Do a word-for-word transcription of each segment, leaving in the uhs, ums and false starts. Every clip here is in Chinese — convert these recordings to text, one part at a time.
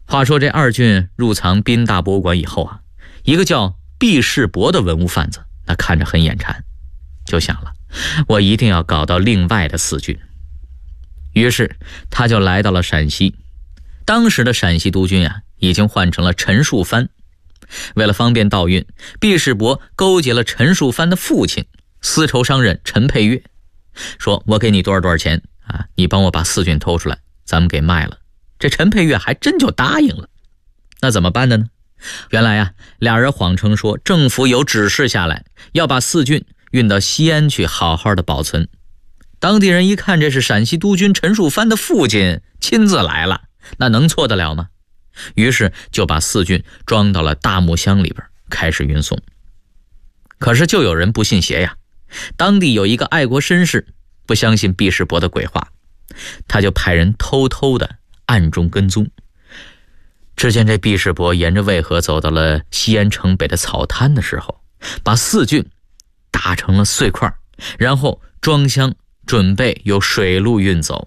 话说这二郡入藏宾大博物馆以后啊，一个叫毕世伯的文物贩子，那看着很眼馋，就想了，我一定要搞到另外的四郡。于是他就来到了陕西。当时的陕西督军啊，已经换成了陈树藩。为了方便盗运，毕世伯勾结了陈树藩的父亲丝绸商人陈佩岳，说我给你多少多少钱啊，你帮我把四郡偷出来，咱们给卖了。这陈佩岳还真就答应了。那怎么办的呢？原来啊，俩人谎称说政府有指示下来，要把四郡运到西安去好好的保存。当地人一看这是陕西督军陈树藩的父亲亲自来了，那能错得了吗？于是就把四郡装到了大木箱里边，开始运送。可是就有人不信邪呀，当地有一个爱国绅士不相信毕世伯的鬼话，他就派人偷偷的暗中跟踪。只见这毕世伯沿着渭河走到了西安城北的草滩的时候，把四郡打成了碎块，然后装箱准备由水路运走。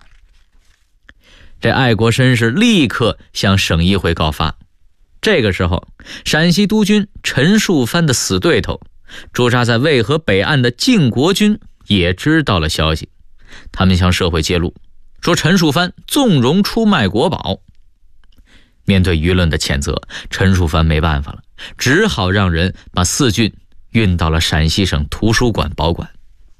这爱国绅士立刻向省议会告发。这个时候，陕西督军陈树藩的死对头，驻扎在渭河北岸的晋国军也知道了消息，他们向社会揭露，说陈树藩纵容出卖国宝。面对舆论的谴责，陈树藩没办法了，只好让人把四郡运到了陕西省图书馆保管。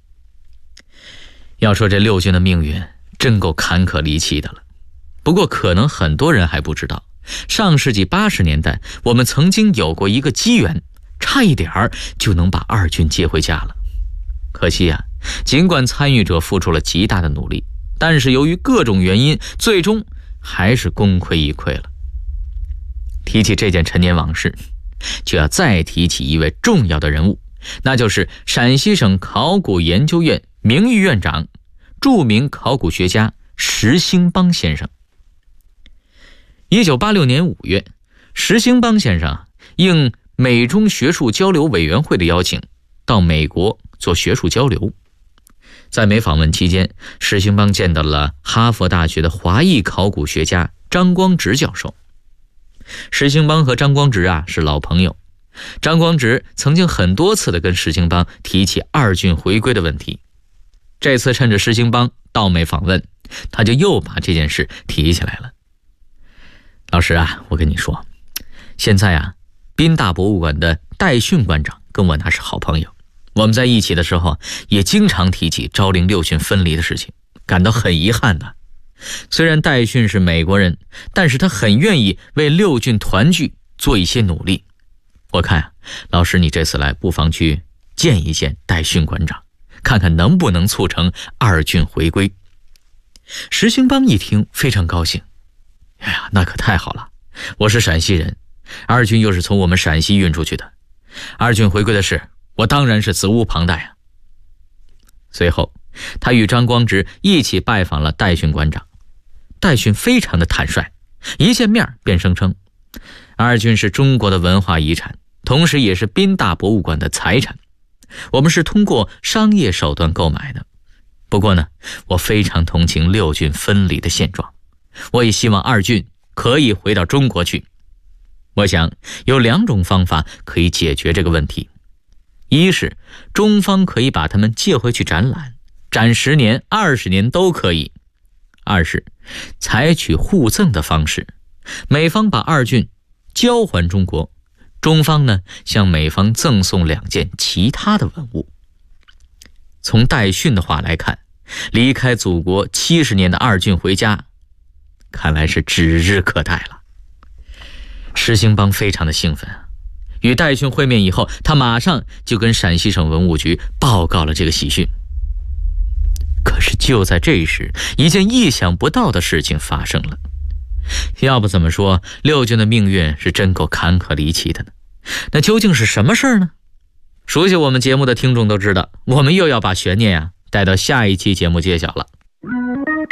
要说这六郡的命运真够坎坷离奇的了。不过可能很多人还不知道，上世纪八十年代我们曾经有过一个机缘，差一点儿就能把二郡接回家了。可惜啊，尽管参与者付出了极大的努力，但是由于各种原因，最终还是功亏一篑了。提起这件陈年往事，就要再提起一位重要的人物，那就是陕西省考古研究院名誉院长、著名考古学家石兴邦先生。一九八六年五月，石兴邦先生应美中学术交流委员会的邀请，到美国做学术交流。在美访问期间，石兴邦见到了哈佛大学的华裔考古学家张光直教授。石兴邦和张光直啊是老朋友，张光直曾经很多次的跟石兴邦提起二郡回归的问题。这次趁着石兴邦到美访问，他就又把这件事提起来了。老师啊，我跟你说，现在啊，宾大博物馆的戴训馆长跟我那是好朋友，我们在一起的时候也经常提起昭陵六郡分离的事情，感到很遗憾的。虽然戴训是美国人，但是他很愿意为六郡团聚做一些努力。我看啊，老师你这次来不妨去见一见戴训馆长，看看能不能促成二郡回归。石兴邦一听非常高兴，哎呀，那可太好了，我是陕西人，二郡又是从我们陕西运出去的，二郡回归的事我当然是责无旁贷啊。随后他与张光直一起拜访了戴训馆长。戴训非常的坦率，一见面便声称二郡是中国的文化遗产，同时也是宾大博物馆的财产，我们是通过商业手段购买的。不过呢，我非常同情六郡分离的现状，我也希望二郡可以回到中国去。我想有两种方法可以解决这个问题，一是中方可以把他们借回去展览，展十年、二十年都可以；二是采取互赠的方式，美方把二郡交还中国，中方呢向美方赠送两件其他的文物。从戴训的话来看，离开祖国七十年的二郡回家，看来是指日可待了。石兴邦非常的兴奋啊，与戴训会面以后，他马上就跟陕西省文物局报告了这个喜讯。可是就在这时，一件意想不到的事情发生了。要不怎么说六郡的命运是真够坎坷离奇的呢？那究竟是什么事儿呢？熟悉我们节目的听众都知道，我们又要把悬念啊带到下一期节目揭晓了。